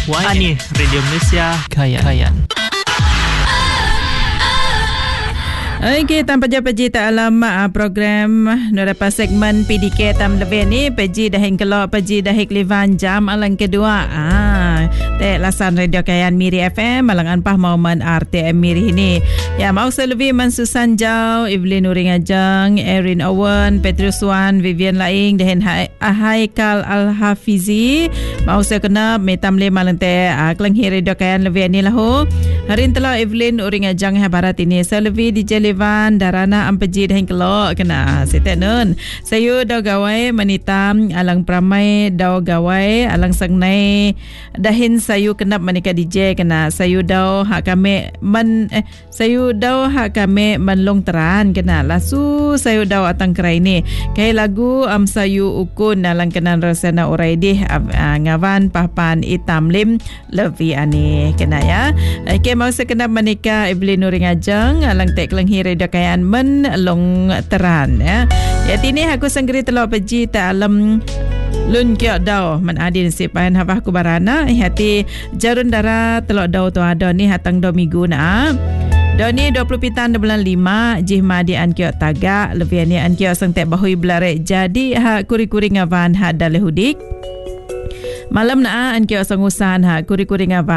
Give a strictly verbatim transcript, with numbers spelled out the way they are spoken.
Ani Radio Malaysia Kayan. Okey, tanpa japa tak alam uh, program no dapat segmen P D K tam lebih ni peji dah hing kelok peji dah hik livan jam alang kedua. Ah, te lasan Radio Kayan Miri F M alang anpah mauman R T M Miri ni. Ya, mau selebih Man Susan Jau, Evelyn Uring Ajang, Erin Owen, Petrus Wan, Vivian Laing dan Haikal Al-Hafizi. Mau saya kena metam le malang te uh, kelenghi Radio Kayan lebih ni lah ho. Harin telah Evelyn Uring Ajang ha barat ini selebih di Jelivan darana ampeji dah kelok kena setenun sayu dau gawai manitam alang pramai dau gawai alang sangnai dahin sayu kenap manika D J kena sayu dau hak kami men eh sayu dau hak kami menlong teran kena lasu sayu dau atang kerai ni kai lagu am sayu ukun alang kenan rasana uraidih uh, ngawan pahpan itam lim levi ani kena ya. Okay, mau sekenap manika Evelyn Uring Ajang alang tek lenghi Radio Kayan men long teran ya. Ya tini aku sanggeri telok peji ta alam lun kiok dau man adin sipan hafah ku barana hati jarun dara telok dau tu ada ni hatang do minggu na. Doni dua puluh pitan bulan lima jihma di an kiok tagak lebih ni an kiok sang tek bahui belarek jadi ha kuri-kuri ngawan ha dalehudik. Malam na an kiok sang usan ha kuri-kuri ngawan